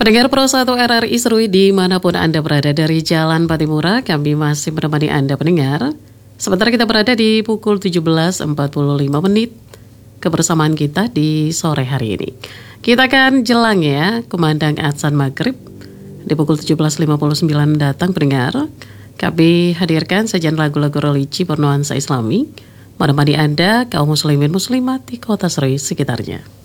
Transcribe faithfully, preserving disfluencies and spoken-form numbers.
Pendengar Pro satu R R I Serui dimanapun Anda berada dari Jalan Patimura, kami masih menemani Anda pendengar. Sementara kita berada di pukul tujuh belas empat puluh lima menit kebersamaan kita di sore hari ini. Kita akan jelang ya, kumandang adzan maghrib di pukul tujuh belas lima puluh sembilan datang pendengar. Kami hadirkan sajian lagu-lagu religi bernuansa Islami menemani Anda kaum muslimin muslimat di kota Serui sekitarnya.